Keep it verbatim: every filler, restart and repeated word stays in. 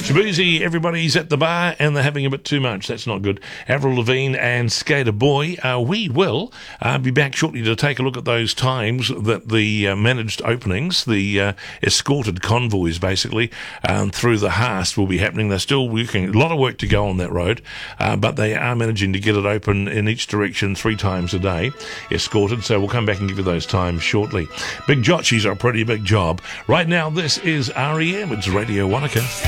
Shabuzi, everybody's at the bar and they're having a bit too much. That's not good. Avril Lavigne and Skater Boy. Uh, we will uh, be back shortly to take a look at those times that the uh, managed openings, the uh, escorted convoys basically, um, through the Haast will be happening. They're still working. A lot of work to go on that road, uh, but they are managing to get it open in each direction three times a day, escorted. So we'll come back and give you those times shortly. Big Jotchis are a pretty big job. Right now, this is R E M. It's Radio Wanaka.